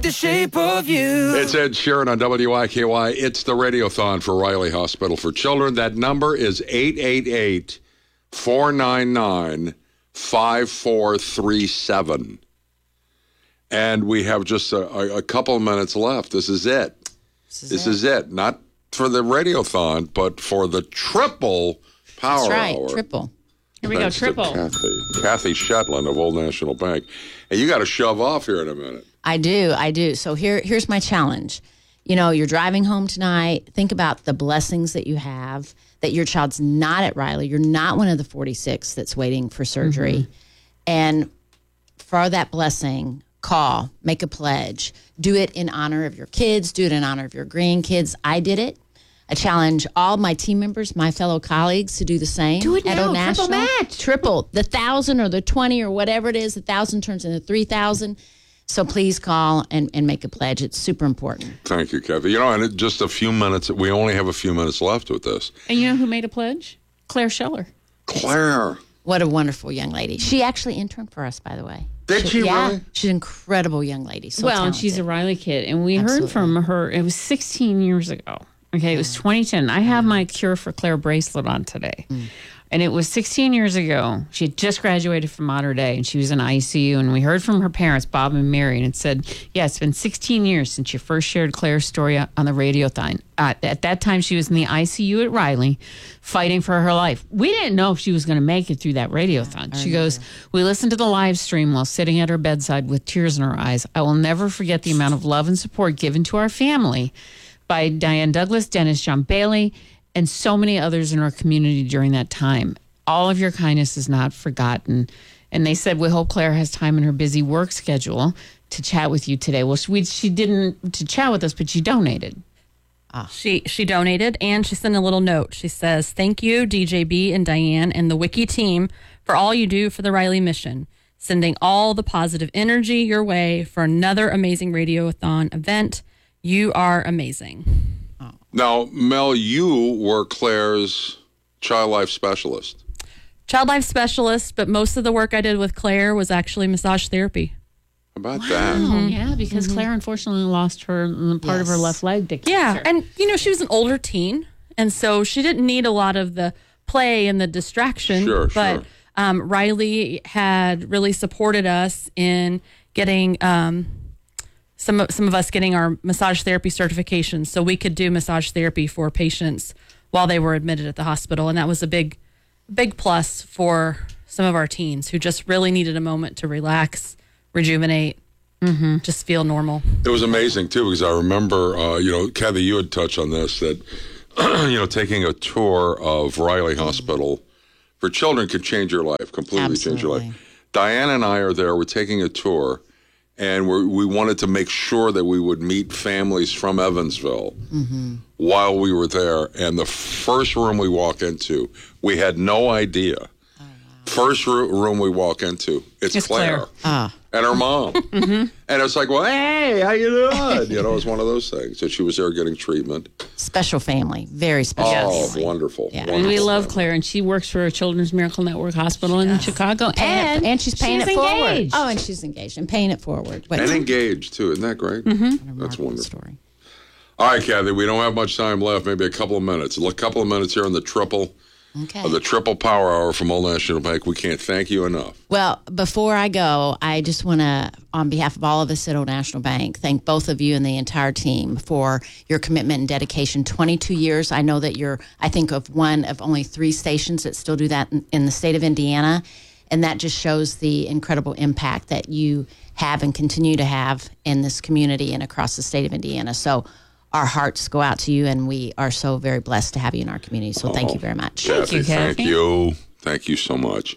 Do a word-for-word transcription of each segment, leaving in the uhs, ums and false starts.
with the shape of you. It's Ed Sheeran on W I K Y. It's the Radiothon for Riley Hospital for Children. That number is eight eight eight, four nine nine, five four three seven. And we have just a, a, a couple of minutes left. This is it. This is, this it. is it. Not for the Radiothon, but for the triple power That's right, hour. triple. Here we Thanks go, triple. Kathy. Kathy Shetland of Old National Bank. And you got to shove off here in a minute. I do, I do. So here, here's my challenge. You know, you're driving home tonight. Think about the blessings that you have, that your child's not at Riley. You're not one of the forty-six that's waiting for surgery. Mm-hmm. And for that blessing, call, make a pledge. Do it in honor of your kids. Do it in honor of your grandkids. I did it. I challenge all my team members, my fellow colleagues, to do the same. Do it at now, Old triple National. match. Triple. The thousand or the twenty or whatever it is, the thousand turns into three thousand. So please call and, and make a pledge. It's super important. Thank you, Kathy. You know, and it, just a few minutes, we only have a few minutes left with this. And you know who made a pledge? Claire Scheller. Claire. What a wonderful young lady. She actually interned for us, by the way. Did she yeah, really? She's an incredible young lady. So well, and talented. she's a Riley kid. And we Absolutely. heard from her, it was sixteen years ago. Okay, it was twenty ten. I have my Cure for Claire bracelet on today. Mm. And it was sixteen years ago. She had just graduated from Mater Dei, and she was in I C U. And we heard from her parents, Bob and Mary, and it said, yeah, it's been sixteen years since you first shared Claire's story on the Radiothon. Uh, at that time, she was in the I C U at Riley, fighting for her life. We didn't know if she was going to make it through that Radiothon. She goes, we listened to the live stream while sitting at her bedside with tears in her eyes. I will never forget the amount of love and support given to our family by Diane Douglas, Dennis John Bailey, and so many others in our community during that time. All of your kindness is not forgotten. And they said, we hope Claire has time in her busy work schedule to chat with you today. Well, she, she didn't to chat with us, but she donated. Ah. She she donated, and she sent a little note. She says, thank you, D J B and Diane and the Wiki team, for all you do for the Riley mission. Sending all the positive energy your way for another amazing Radiothon event. You are amazing. Oh. Now, Mel, you were Claire's child life specialist. Child life specialist, but most of the work I did with Claire was actually massage therapy. How about wow. that? Mm-hmm. Yeah, because mm-hmm. Claire unfortunately lost her part yes. of her left leg to cancer. Yeah, and you know, she was an older teen, and so she didn't need a lot of the play and the distraction. Sure, but sure. Um, Riley had really supported us in getting um, some of, some of us getting our massage therapy certifications, so we could do massage therapy for patients while they were admitted at the hospital, and that was a big, big plus for some of our teens who just really needed a moment to relax, rejuvenate, mm-hmm. just feel normal. It was amazing too, because I remember, uh, you know, Kathy, you had touched on this, that you know, taking a tour of Riley Hospital for children could change your life, completely Absolutely. change your life. Diane and I are there. We're taking a tour. And we're, we wanted to make sure that we would meet families from Evansville mm-hmm. while we were there. And the first room we walk into, we had no idea. Oh, wow. First ro- room we walk into, it's, it's Claire, Claire. Ah. and her mom. mm-hmm. And it's like, well, hey, how you doing? You know, it's one of those things. And she was there getting treatment. Special family, very special. Oh, family. wonderful. Yeah. wonderful. And we love Claire, and she works for Children's Miracle Network Hospital in Chicago. And, and, and she's paying she's it forward. Engaged. Oh, and she's engaged and paying it forward. Wait, And engaged, too. Isn't that great? Mm-hmm. That's wonderful. Story. All right, Kathy, we don't have much time left, maybe a couple of minutes. A couple of minutes here on the triple. Okay. Of the triple power hour from Old National Bank. We can't thank you enough. Well, before I go, I just want to, on behalf of all of us at Old National Bank, thank both of you and the entire team for your commitment and dedication. twenty-two years. I know that you're, I think, of one of only three stations that still do that in, in the state of Indiana. And that just shows the incredible impact that you have and continue to have in this community and across the state of Indiana. So our hearts go out to you, and we are so very blessed to have you in our community. So thank oh, you very much. Kathy, thank you, Kathy. Thank you. Thank you so much.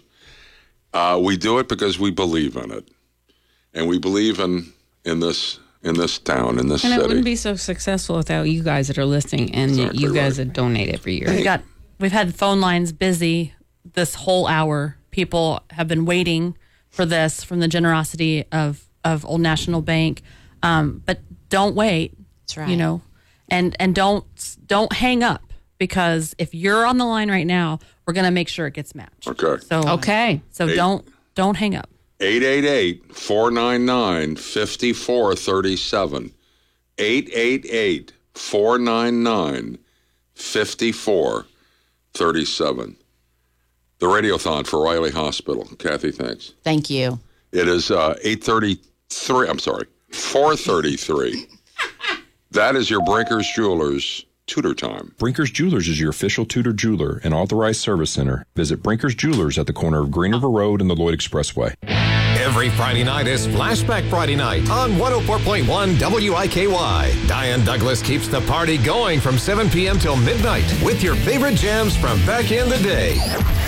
Uh, we do it because we believe in it. And we believe in, in this in this town, in this and city. it wouldn't be so successful without you guys that are listening and Exactly you guys right. that donate every year. We got, we've had phone lines busy this whole hour. People have been waiting for this from the generosity of, of Old National Bank. Um, but don't wait. That's right. You know, and and don't don't hang up, because if you're on the line right now, we're going to make sure it gets matched. Okay. So Okay. So Eight. don't don't hang up. eight eight eight, four nine nine, five four three seven. eight eight eight, four nine nine, five four three seven. The Radiothon for Riley Hospital. Kathy, thanks. Thank you. It is uh, eight thirty-three. I'm sorry, four thirty-three. That is your Brinkers Jewelers Tutor Time. Brinkers Jewelers is your official Tudor jeweler and authorized service center. Visit Brinkers Jewelers at the corner of Green River Road and the Lloyd Expressway. Every Friday night is Flashback Friday night on one oh four point one W I K Y. Diane Douglas keeps the party going from seven p.m. till midnight with your favorite jams from back in the day.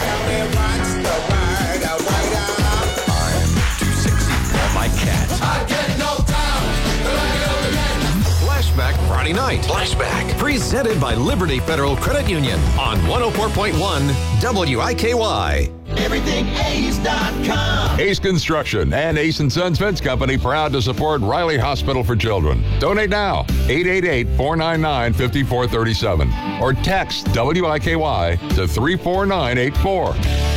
I'm too sexy for my cat. I get no time. Flashback Friday night. Flashback. Presented by Liberty Federal Credit Union on one oh four point one W I K Y. Everything Ace dot com. Ace Construction and Ace and Sons Fence Company proud to support Riley Hospital for Children. Donate now, eight eight eight, four nine nine, five four three seven, or text W I K Y to three four nine eight four.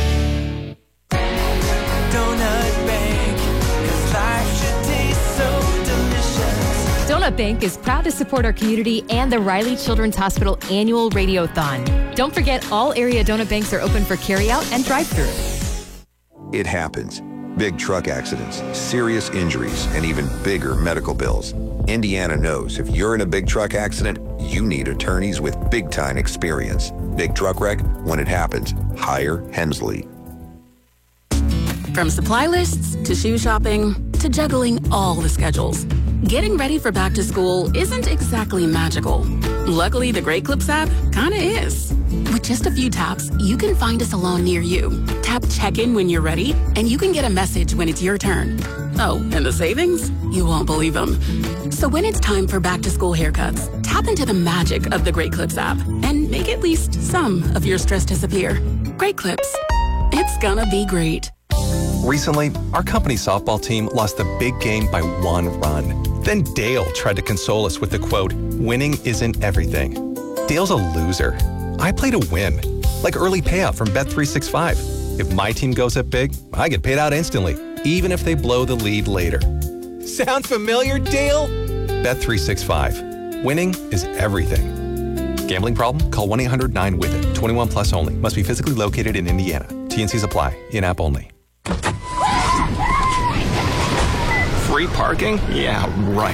Donut Bank, 'cause life should taste so delicious. Donut Bank is proud to support our community and the Riley Children's Hospital annual Radiothon. Don't forget, all area donut banks are open for carryout and drive-thru. It happens. Big truck accidents, serious injuries, and even bigger medical bills. Indiana knows if you're in a big truck accident, you need attorneys with big-time experience. Big truck wreck, when it happens, hire Hensley. From supply lists to shoe shopping to juggling all the schedules, getting ready for back to school isn't exactly magical. Luckily, the Great Clips app kinda is. With just a few taps, you can find a salon near you. Tap check-in when you're ready, and you can get a message when it's your turn. Oh, and the savings? You won't believe them. So when it's time for back-to-school haircuts, tap into the magic of the Great Clips app and make at least some of your stress disappear. Great Clips. It's gonna be great. Recently, our company softball team lost the big game by one run. Then Dale tried to console us with the quote, "Winning isn't everything." Dale's a loser. I play to win, like early payout from Bet three sixty-five. If my team goes up big, I get paid out instantly, even if they blow the lead later. Sound familiar, Dale? Bet three sixty-five. Winning is everything. Gambling problem? Call one eight hundred nine with it. twenty-one plus only. Must be physically located in Indiana. T N Cs apply. In-app only. Free parking? Yeah, right.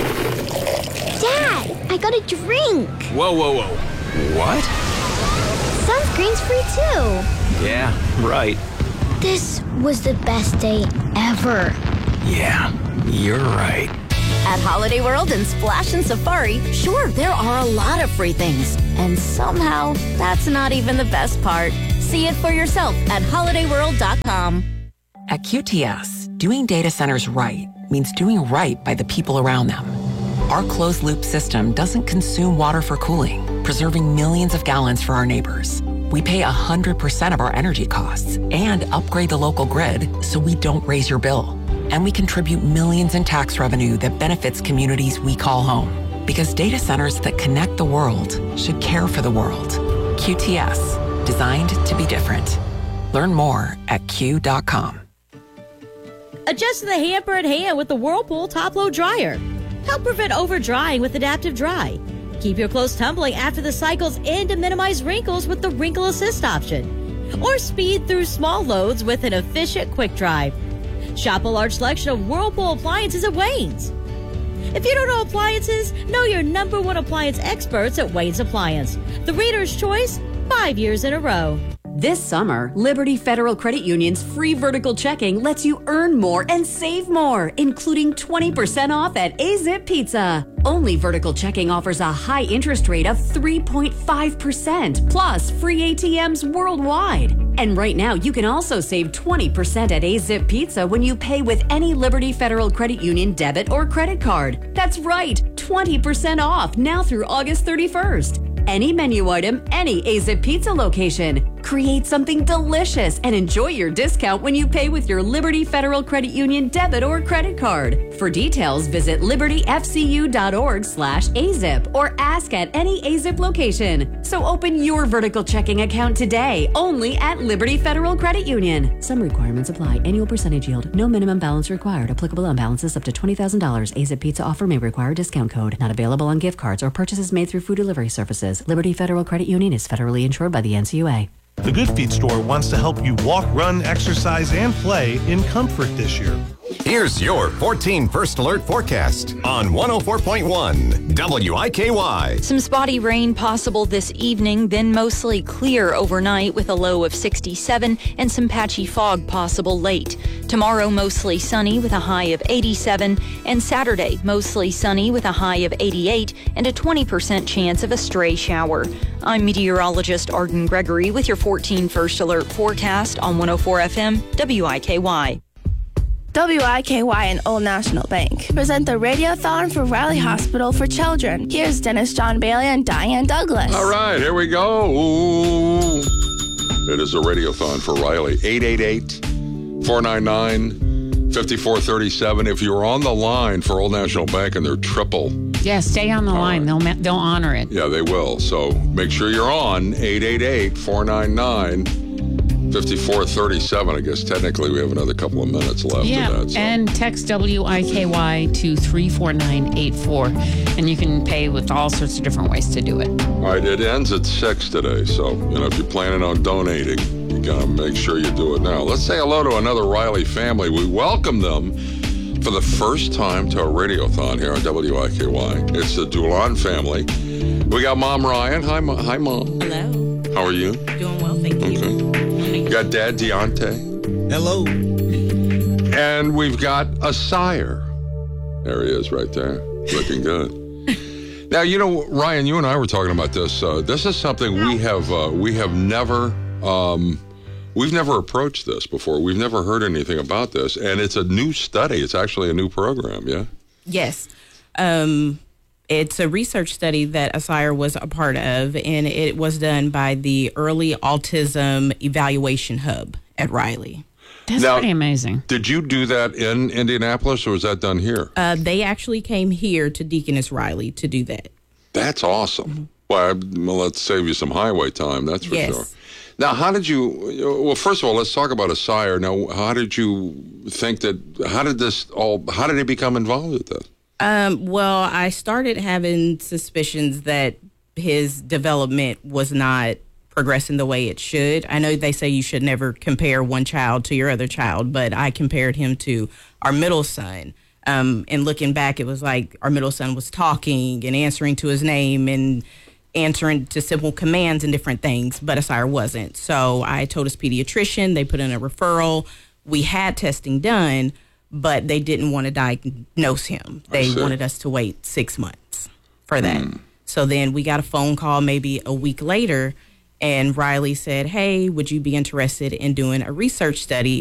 Dad, I got a drink. Whoa, whoa, whoa. What? Sunscreen's free too. Yeah, right. This was the best day ever. Yeah, you're right. At Holiday World and Splash and Safari, sure, there are a lot of free things. And somehow, that's not even the best part. See it for yourself at holiday world dot com. At Q T S, doing data centers right means doing right by the people around them. Our closed-loop system doesn't consume water for cooling, preserving millions of gallons for our neighbors. We pay one hundred percent of our energy costs and upgrade the local grid so we don't raise your bill. And we contribute millions in tax revenue that benefits communities we call home. Because data centers that connect the world should care for the world. Q T S, designed to be different. Learn more at Q dot com. Adjust the hamper and hand with the Whirlpool Top-Load Dryer. Help prevent over-drying with Adaptive Dry. Keep your clothes tumbling after the cycles and to minimize wrinkles with the Wrinkle Assist option. Or speed through small loads with an efficient Quick Dry. Shop a large selection of Whirlpool appliances at Wayne's. If you don't know appliances, know your number one appliance experts at Wayne's Appliance. The Reader's Choice, five years in a row. This summer, Liberty Federal Credit Union's free vertical checking lets you earn more and save more, including twenty percent off at A-Zip Pizza. Only vertical checking offers a high interest rate of three point five percent, plus free A T Ms worldwide. And right now, you can also save twenty percent at A-Zip Pizza when you pay with any Liberty Federal Credit Union debit or credit card. That's right, twenty percent off now through August thirty-first. Any menu item, any A-Zip Pizza location. Create something delicious and enjoy your discount when you pay with your Liberty Federal Credit Union debit or credit card. For details, visit libertyfcu.org slash AZIP or ask at any AZIP location. So open your vertical checking account today, only at Liberty Federal Credit Union. Some requirements apply. Annual percentage yield. No minimum balance required. Applicable on balances up to twenty thousand dollars. AZIP Pizza offer may require discount code. Not available on gift cards or purchases made through food delivery services. Liberty Federal Credit Union is federally insured by the N C U A. The Good Feet store wants to help you walk, run, exercise, and play in comfort this year. Here's your fourteen First Alert forecast on one oh four point one W I K Y. Some spotty rain possible this evening, then mostly clear overnight with a low of sixty-seven and some patchy fog possible late. Tomorrow, mostly sunny with a high of eighty-seven, and Saturday, mostly sunny with a high of eighty-eight and a twenty percent chance of a stray shower. I'm meteorologist Arden Gregory with your fourteen First Alert forecast on one oh four F M W I K Y. W I K Y and Old National Bank present the Radiothon for Riley Hospital for Children. Here's Dennis John Bailey and Diane Douglas. All right, here we go. Ooh. It is a Radiothon for Riley. eight eight eight, four nine nine, five four three seven. If you're on the line for Old National Bank and they're triple. Yeah, stay on the All line. right. They'll ma- they'll honor it. Yeah, they will. So make sure you're on eight eight eight, four nine nine, five four three seven. I guess technically we have another couple of minutes left Yeah, of that. So. and text W I K Y to three four nine eight four, and you can pay with all sorts of different ways to do it. All right, it ends at six today. So, you know, if you're planning on donating, you got to make sure you do it now. Let's say hello to another Riley family. We welcome them for the first time to a Radiothon here on W I K Y. It's the Dulon family. We got Mom Ryan. Hi, Mom. Hi, Mom. Hello. How are you? Doing well, thank you. Okay. You got Dad Deontay. Hello. And we've got a sire. There he is right there. Looking good. Now, you know, Ryan, you and I were talking about this. Uh, this is something we have uh, we have never um, we've never approached this before. We've never heard anything about this, and it's a new study. It's actually a new program. Yeah. Yes. Um, it's a research study that Asire was a part of, and it was done by the Early Autism Evaluation Hub at Riley. That's Now, pretty amazing. Did you do that in Indianapolis, or was that done here? Uh, they actually came here to Deaconess Riley to do that. That's awesome. Mm-hmm. Well, I, well, let's save you some highway time, that's for Yes. sure. Now, how did you, well, first of all, let's talk about Asire. Now, how did you think that, how did this all, how did he become involved with this? Um, well, I started having suspicions that his development was not progressing the way it should. I know they say you should never compare one child to your other child, but I compared him to our middle son. Um, and looking back, it was like our middle son was talking and answering to his name and answering to simple commands and different things, but Asire wasn't. So I told his pediatrician, they put in a referral. We had testing done, but they didn't want to diagnose him. They wanted us to wait six months for that. Mm. So then we got a phone call maybe a week later, and Riley said, hey, would you be interested in doing a research study